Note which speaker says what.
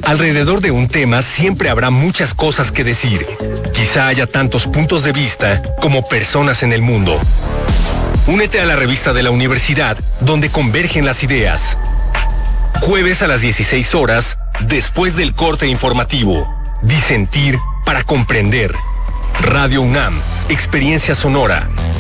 Speaker 1: Alrededor de un tema siempre habrá muchas cosas que decir. Quizá haya tantos puntos de vista como personas en el mundo. Únete a la revista de la universidad, donde convergen las ideas. Jueves a las 16 horas, después del corte informativo. Disentir para comprender. Radio UNAM, experiencia sonora.